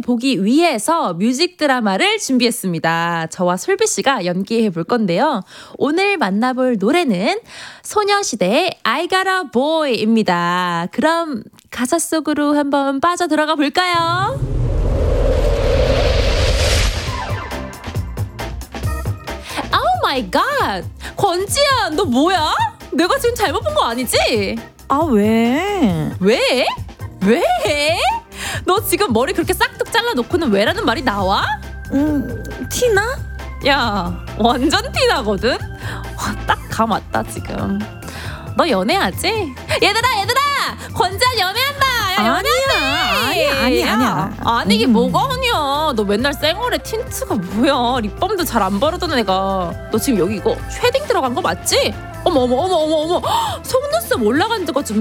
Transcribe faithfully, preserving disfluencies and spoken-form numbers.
보기 위해서 뮤직 드라마를 준비했습니다. 저와 솔비 씨가 연기해 볼 건데요. 오늘 만나볼 노래는 소녀시대의 I Got a Boy입니다. 그럼 가사 속으로 한번 빠져 들어가 볼까요? Oh my god! 권지야, 너 뭐야? 내가 지금 잘못 본 거 아니지? 아, 왜? 왜? 왜? 너 지금 머리 그렇게 싹둑 잘라놓고는 왜라는 말이 나와? 음, 티나? 야, 완전 티나거든? 와, 딱 감 왔다 지금. 너 연애하지? 얘들아 얘들아! 권지한 연애한다! 야, 연애한다! 아니야, 아니야, 아니야. 아니게 음. 뭐가 아니야. 너 맨날 쌩얼에 틴트가 뭐야. 립밤도 잘 안 바르던 애가. 너 지금 여기 이거 쉐딩 들어간 거 맞지? 어머 어머 어머 어머 어머, 속눈썹 올라간 데가 좀